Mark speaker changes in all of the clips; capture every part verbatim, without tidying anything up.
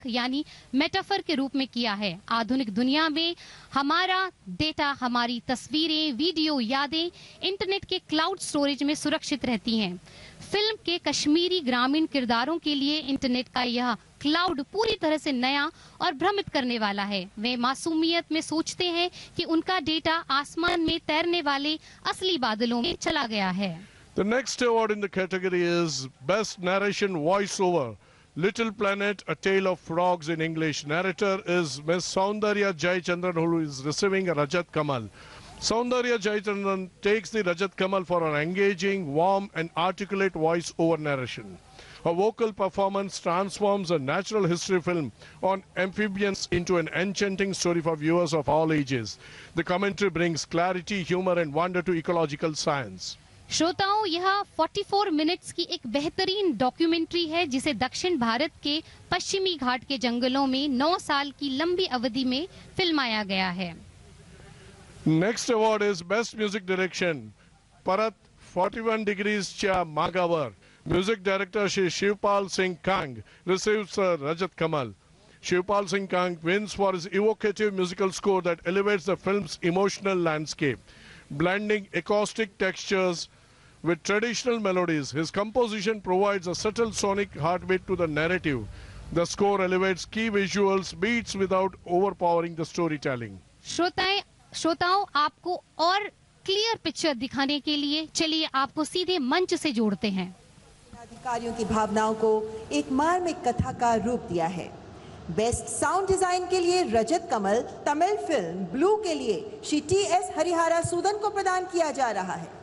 Speaker 1: यानी मेटाफर के रूप में किया है। आधुनिक दुनिया में हमारा डेटा, हमारी तस्वीरें, वीडियो, यादें इंटरनेट के क्लाउड स्टोरेज में सुरक्षित रहती हैं। फिल्म के कश्मीरी ग्रामीण किरदारों के लिए इंटरनेट का यह क्लाउड पूरी तरह से नया और भ्रमित करने वाला है। वे मासूमियत में सोचते हैं कि उनका डेटा आसमान में तैरने वाले असली बादलों में चला गया है।
Speaker 2: The next award in the category is Best Narration Voiceover. Little Planet, A Tale of Frogs in English. Narrator is Miss Saundarya Jayachandran, who is receiving a Rajat Kamal. Saundarya Jayachandran takes the Rajat Kamal for her engaging, warm and articulate voice over narration. Her vocal performance transforms a natural history film on amphibians into an enchanting story for viewers of all ages. The commentary brings clarity, humor and wonder to ecological science.
Speaker 1: श्रोताओं, यह चौवालीस minutes की एक बेहतरीन documentary है जिसे दक्षिण भारत के पश्चिमी घाट के जंगलों में नौ साल की लंबी अवधि में फिल्माया गया है।
Speaker 2: Next award is Best Music Direction. Parat forty-one Degrees Cha Magavar. Music Director Shri Shivpal Singh Kang receives a Rajat Kamal. Shivpal Singh Kang wins for his evocative musical score that elevates the film's emotional landscape, blending acoustic textures with traditional melodies. His composition provides a subtle sonic heartbeat to the narrative. The score elevates key visuals, beats without overpowering the storytelling.
Speaker 1: श्रोताएं श्रोताओं आपको और clear picture दिखाने के लिए चलिए आपको सीधे मंच से जोड़ते हैं।
Speaker 3: अधिकारियों की भावनाओं को एक मार्मिक कथा का रूप दिया है। बेस्ट साउंड डिजाइन के लिए रजत कमल तमिल फिल्म ब्लू के लिए श्री टी एस हरिहरा सूदन को प्रदान किया जा रहा है।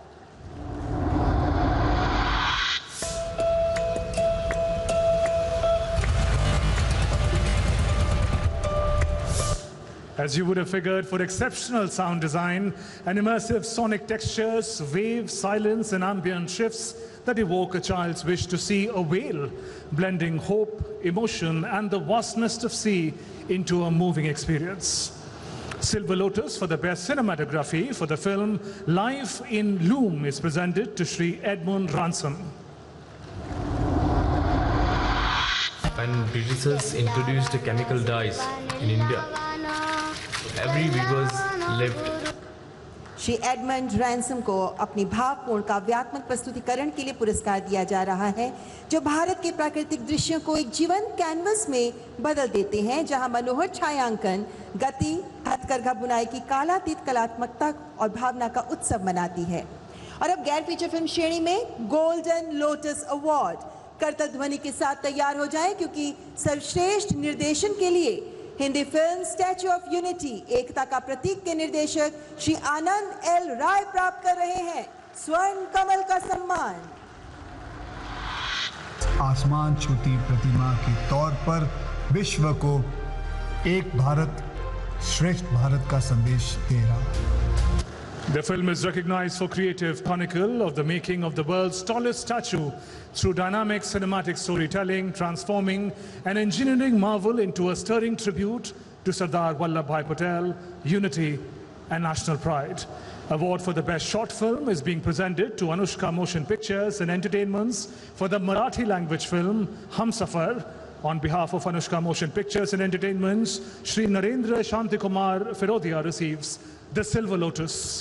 Speaker 4: As you would have figured, for exceptional sound design and immersive sonic textures, waves, silence and ambient shifts that evoke a child's wish to see a whale, blending hope, emotion and the vastness of sea into a moving experience. Silver Lotus for the best cinematography for the film Life in Loom is presented to Shri Edmund Ransom.
Speaker 5: When Britishers introduced chemical dyes in India, every weavers lived.
Speaker 3: Shri Edmund ransom को अपनी भावपूर्ण काव्यात्मक प्रस्तुतिकरण के लिए पुरस्कार दिया जा रहा है, जो भारत के प्राकृतिक दृश्यों को एक जीवंत कैनवस में बदल देते हैं, जहां मनोहर छायांकन गति, हथकरघा बुनाई की कालातीत कलात्मकता और भावना का उत्सव मनाती है। और अब गैर फीचर फिल्म श्रेणी में गोल्डन लोटस अवार्ड करतल ध्वनि के साथ तैयार हो जाएं, क्योंकि सर्वश्रेष्ठ निर्देशन के लिए Hindi film statue of unity एकता का प्रतीक के निर्देशक श्री आनंद एल राय प्राप्त कर रहे हैं स्वर्ण कमल का सम्मान।
Speaker 6: आसमान छूती प्रतिमा के तौर पर विश्व को एक भारत श्रेष्ठ भारत का संदेश दे रहा है।
Speaker 4: The film is recognized for creative chronicle of the making of the world's tallest statue through dynamic cinematic storytelling, transforming an engineering marvel into a stirring tribute to Sardar Vallabhbhai Patel, unity and national pride. Award for the best short film is being presented to Anushka Motion Pictures and Entertainments for the Marathi language film Humsafar. On behalf of Anushka Motion Pictures and Entertainments, Shri Narendra Shantikumar Firodia receives the Silver Lotus.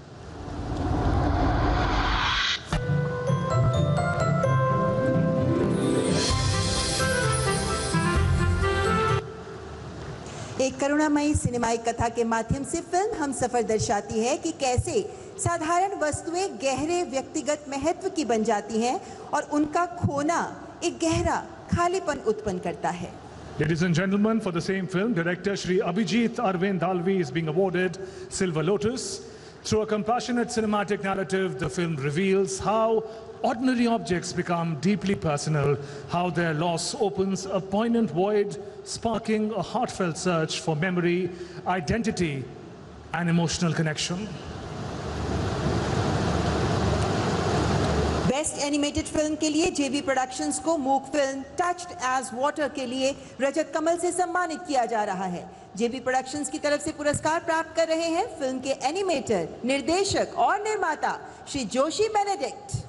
Speaker 3: एक करुणामयी सिनेमाई कथा के माध्यम से film Humsafar दर्शाती है कि कैसे साधारण वस्तुएं गहरे व्यक्तिगत महत्व की बन जाती हैं और उनका खोना एक गहरा खालीपन उत्पन्न करता है।
Speaker 4: Ladies and gentlemen, for the same film, director Shri Abhijit Arvind Dalvi is being awarded Silver Lotus. Through a compassionate cinematic narrative, the film reveals how ordinary objects become deeply personal, how their loss opens a poignant void, sparking a heartfelt search for memory, identity, and emotional connection.
Speaker 3: Best animated film के लिए जेवी productions को मूक film touched as water के लिए रजत कमल से सम्मानित किया जा रहा है। जेवी प्रोडक्शंस की तरफ से पुरस्कार प्राप्त कर रहे हैं फिल्म के एनिमेटर, निर्देशक और निर्माता श्री जोशी बेनेडिक्ट।